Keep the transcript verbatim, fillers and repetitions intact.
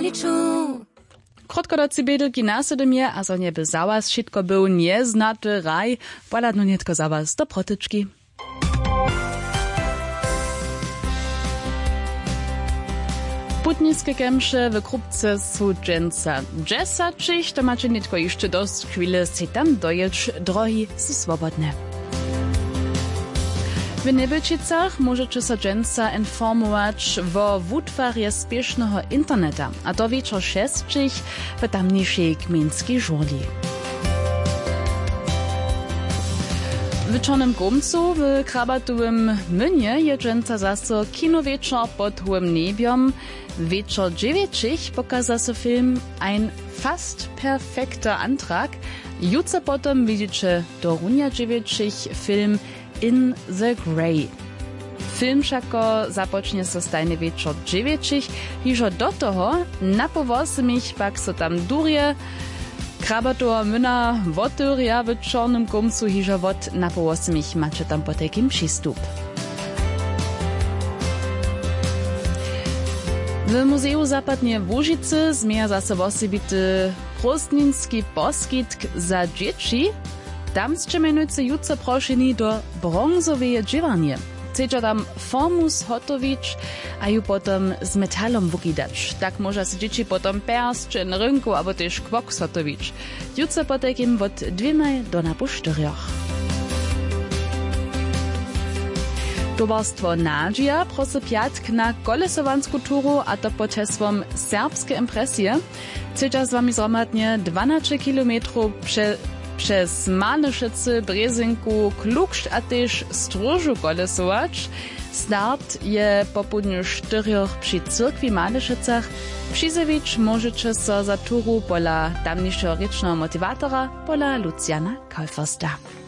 niczu. Krotkodocy bědelki následuje, a so nieby za was šitko był nieznaty raj, poladno nietko za was do protyczki. Putniske kemše w Krupce su dżęca dżesačich, to macie nitko jeszcze dość chwile si tam dojeć, drogi su swobodne. W Niebyčicach możecie so dżęca informować o wutwarje spiesznego interneta, a to wieczor šestich w tamniejszej gminskiej żurli. W Czarnym Gumcu w krabatowym Mynie je dżęca zaso kinowieczor pod hołym niebiom. Wieczor dziewięćich pokaza so film Ein fast perfekter Antrag. Jutro potem widzicie do runia dziewięćich film In the Grey. Film všako započne so stajny wieczor dziewięćich, hižo do toho na powosimich pak so tam durje, krabatowa myna wotyrja w Czarnym Gumcu, hižo wot na powosimich macie tam potekim przystup. W Muzeju Zapadnie Łužice zmieja zase wosebity prostninski poskitk za dzieci. Tam sčemenujce jutro prošeni do bronzoweje dźěwarnje. Chcecie tam formu zhotowić, a ju potom z metalom wukidać. Tak może se dzieci potom persčen, rynku, abo też kwok zhotowić. Jutro potekim od dwiemaj do na po štyrjoch. Towarstwo Nadia prosy piatk na kolesowansku turu, a to pod hesłom Serbskie impresje. Chcecie z wami zromadnie dwanaście kilometrów prze przez Malyszyce, Brezynku, Klukšt a też Stróżu kolesować. Start je po południu czterech przy cyrkwi Malyszycach. Przyzewić możecie so za turu pola tamniejszego rycznego motywatora, pola Luciana Kalfersta.